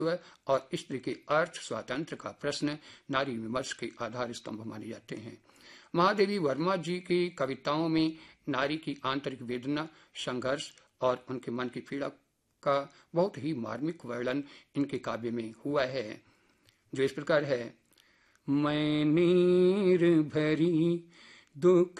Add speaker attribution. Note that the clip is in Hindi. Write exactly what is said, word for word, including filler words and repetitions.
Speaker 1: और स्त्री के अर्थ स्वातंत्र का प्रश्न नारी विमर्श के आधार स्तंभ माने जाते हैं। महादेवी वर्मा जी की कविताओं में नारी की आंतरिक वेदना, संघर्ष और उनके मन की पीड़ा का बहुत ही मार्मिक वर्णन इनके काव्य में हुआ है, जो इस प्रकार है। मैं नीर भरी दुख